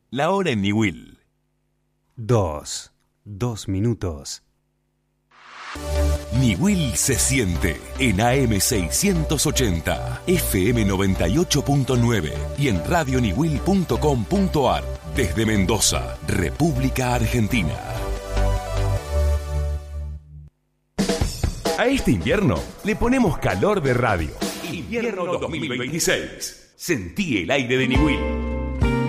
La hora en Niwil. 2 minutos. Niwil se siente en AM 680, FM 98.9 y en radioniwil.com.ar desde Mendoza, República Argentina. A este invierno le ponemos calor de radio. Invierno 2026. Sentí el aire de Niwil.